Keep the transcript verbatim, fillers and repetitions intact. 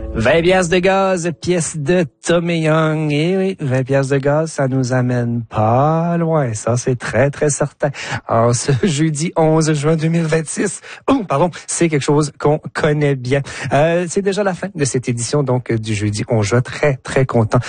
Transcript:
vingt piastres de gaz, pièce de Tommy Young. Et oui, vingt piastres de gaz, ça nous amène pas loin. Ça, c'est très, très certain. Alors, ce jeudi onze juin deux mille vingt-six, oh, pardon, c'est quelque chose qu'on connaît bien. Euh, c'est déjà la fin de cette édition, donc, du jeudi onze juin. Très, très content